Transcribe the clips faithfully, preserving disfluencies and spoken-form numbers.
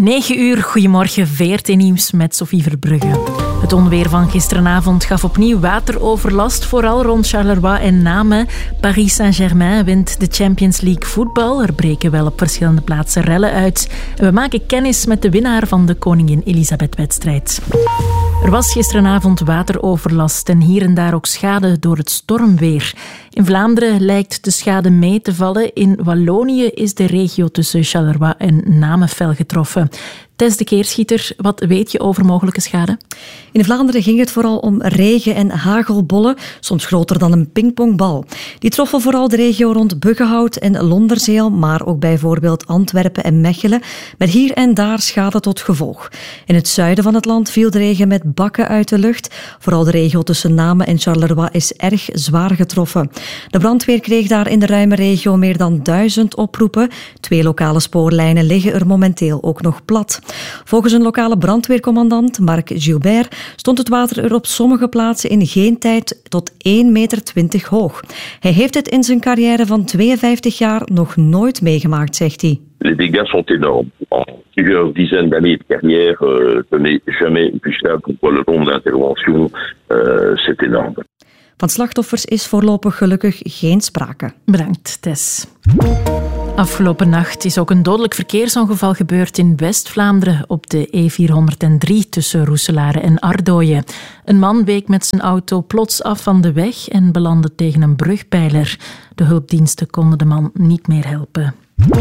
negen uur, goedemorgen, V R T Nieuws met Sophie Verbrugge. Het onweer van gisteravond gaf opnieuw wateroverlast, vooral rond Charleroi en Namen. Paris Saint-Germain wint de Champions League voetbal. Er breken wel op verschillende plaatsen rellen uit. En we maken kennis met de winnaar van de Koningin Elisabeth-wedstrijd. Er was gisteravond wateroverlast en hier en daar ook schade door het stormweer. In Vlaanderen lijkt de schade mee te vallen. In Wallonië is de regio tussen Charleroi en Namen fel getroffen. Tess de Keerschieter, wat weet je over mogelijke schade? In Vlaanderen ging het vooral om regen- en hagelbollen, soms groter dan een pingpongbal. Die troffen vooral de regio rond Buggenhout en Londerzeel, maar ook bijvoorbeeld Antwerpen en Mechelen, met hier en daar schade tot gevolg. In het zuiden van het land viel de regen met bakken uit de lucht. Vooral de regio tussen Namen en Charleroi is erg zwaar getroffen. De brandweer kreeg daar in de ruime regio meer dan duizend oproepen. Twee lokale spoorlijnen liggen er momenteel ook nog plat. Volgens een lokale brandweercommandant, Marc Gilbert, stond het water er op sommige plaatsen in geen tijd tot één meter twintig hoog. Hij heeft het in zijn carrière van tweeënvijftig jaar nog nooit meegemaakt, zegt hij. Les dégâts sont énormes. En plusieurs dizaines d'années de carrière, euh, je n'ai jamais vu ça pour le nombre d'interventions. Euh, c'est énorme. Van slachtoffers is voorlopig gelukkig geen sprake. Bedankt, Tess. Afgelopen nacht is ook een dodelijk verkeersongeval gebeurd in West-Vlaanderen op de E vierhonderddrie tussen Roeselare en Ardooien. Een man week met zijn auto plots af van de weg en belandde tegen een brugpijler. De hulpdiensten konden de man niet meer helpen.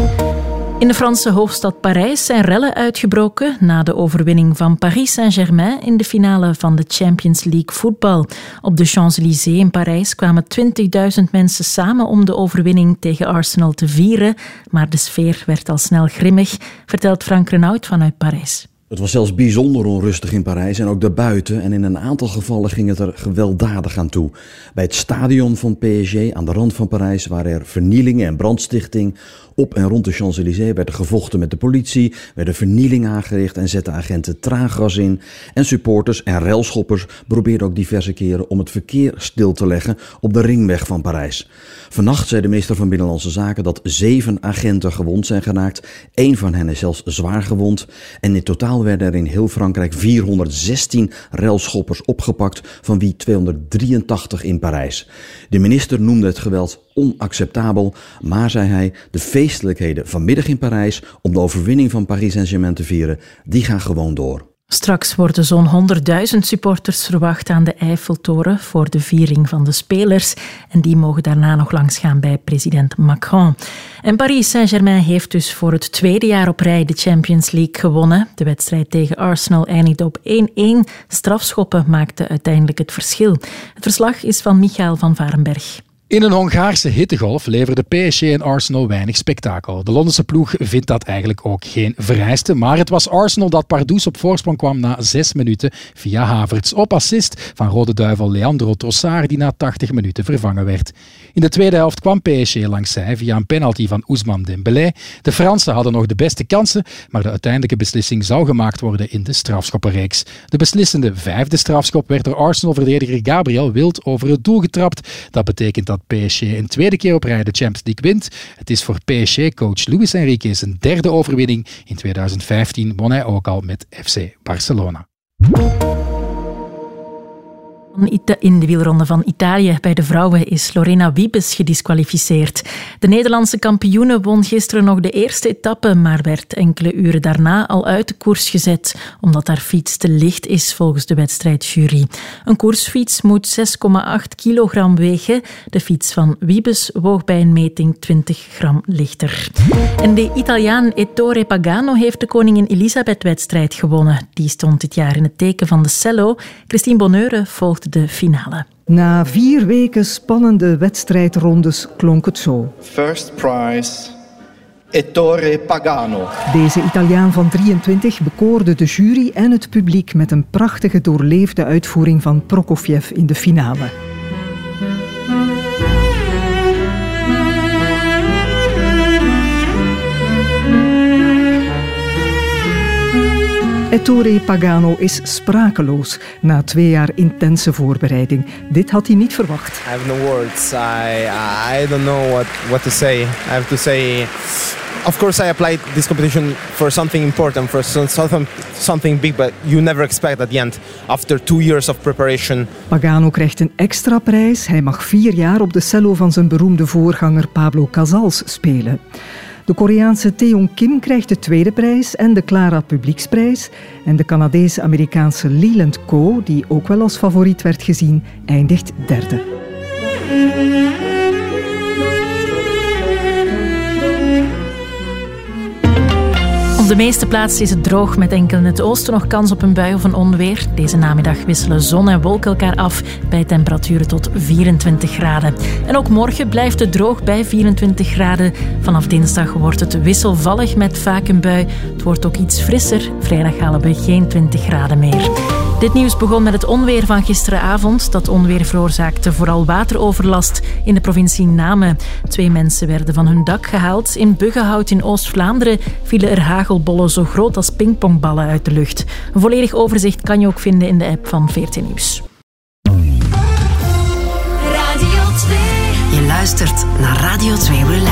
In de Franse hoofdstad Parijs zijn rellen uitgebroken na de overwinning van Paris Saint-Germain in de finale van de Champions League voetbal. Op de Champs-Élysées in Parijs kwamen twintigduizend mensen samen om de overwinning tegen Arsenal te vieren, maar de sfeer werd al snel grimmig, vertelt Frank Renaud vanuit Parijs. Het was zelfs bijzonder onrustig in Parijs en ook daarbuiten. En in een aantal gevallen ging het er gewelddadig aan toe. Bij het stadion van P S G aan de rand van Parijs waren er vernielingen en brandstichting. Op en rond de Champs-Élysées werd er gevochten met de politie, werden vernielingen aangericht en zetten agenten traangas in. En supporters en relschoppers probeerden ook diverse keren om het verkeer stil te leggen op de ringweg van Parijs. Vannacht zei de minister van Binnenlandse Zaken dat zeven agenten gewond zijn geraakt. Eén van hen is zelfs zwaar gewond. En in totaal werden er in heel Frankrijk vierhonderdzestien relschoppers opgepakt, van wie tweehonderddrieëntachtig in Parijs. De minister noemde het geweld onacceptabel, maar, zei hij, de feestelijkheden vanmiddag in Parijs om de overwinning van Paris Saint-Germain te vieren, die gaan gewoon door. Straks worden zo'n honderdduizend supporters verwacht aan de Eiffeltoren voor de viering van de spelers. En die mogen daarna nog langsgaan bij president Macron. En Paris Saint-Germain heeft dus voor het tweede jaar op rij de Champions League gewonnen. De wedstrijd tegen Arsenal eindigde op één-één. Strafschoppen maakten uiteindelijk het verschil. Het verslag is van Michael van Varenberg. In een Hongaarse hittegolf leverde P S G en Arsenal weinig spektakel. De Londense ploeg vindt dat eigenlijk ook geen vereiste, maar het was Arsenal dat pardoes op voorsprong kwam na zes minuten via Havertz op assist van Rode Duivel Leandro Trossard, die na tachtig minuten vervangen werd. In de tweede helft kwam P S G langs zij via een penalty van Ousmane Dembélé. De Fransen hadden nog de beste kansen, maar de uiteindelijke beslissing zou gemaakt worden in de strafschoppenreeks. De beslissende vijfde strafschop werd door Arsenal-verdediger Gabriel Wild over het doel getrapt. Dat betekent dat P S G een tweede keer op rij de Champions League wint. Het is voor P S G-coach Luis Enrique zijn derde overwinning. In tweeduizend vijftien won hij ook al met F C Barcelona. In de wielronde van Italië bij de vrouwen is Lorena Wiebes gedisqualificeerd. De Nederlandse kampioene won gisteren nog de eerste etappe, maar werd enkele uren daarna al uit de koers gezet, omdat haar fiets te licht is volgens de wedstrijdjury. Een koersfiets moet zes komma acht kilogram wegen. De fiets van Wiebes woog bij een meting twintig gram lichter. En de Italiaan Ettore Pagano heeft de Koningin Elisabeth-wedstrijd gewonnen. Die stond dit jaar in het teken van de cello. Christine Bonneure volgde de finale. Na vier weken spannende wedstrijdrondes klonk het zo. First prize, Ettore Pagano. Deze Italiaan van drieëntwintig bekoorde de jury en het publiek met een prachtige doorleefde uitvoering van Prokofjev in de finale. Ettore Pagano is sprakeloos na twee jaar intense voorbereiding. Dit had hij niet verwacht. I have no words. I I don't know what what to say. I have to say of course I applied this competition for something important, for something, something big, but you never expect at the end, after two years of preparation. Pagano krijgt een extra prijs. Hij mag vier jaar op de cello van zijn beroemde voorganger Pablo Casals spelen. De Koreaanse Taehyung Kim krijgt de tweede prijs en de Clara Publieksprijs. En de Canadees-Amerikaanse Leland Ko, die ook wel als favoriet werd gezien, eindigt derde. Op de meeste plaatsen is het droog, met enkel in het oosten nog kans op een bui of een onweer. Deze namiddag wisselen zon en wolken elkaar af bij temperaturen tot vierentwintig graden. En ook morgen blijft het droog bij vierentwintig graden. Vanaf dinsdag wordt het wisselvallig met vaak een bui. Het wordt ook iets frisser. Vrijdag halen we geen twintig graden meer. Dit nieuws begon met het onweer van gisteravond. Dat onweer veroorzaakte vooral wateroverlast in de provincie Namen. Twee mensen werden van hun dak gehaald. In Buggenhout in Oost-Vlaanderen vielen er hagelbollen zo groot als pingpongballen uit de lucht. Een volledig overzicht kan je ook vinden in de app van V R T Nieuws. Radio twee. Je luistert naar Radio twee Relax.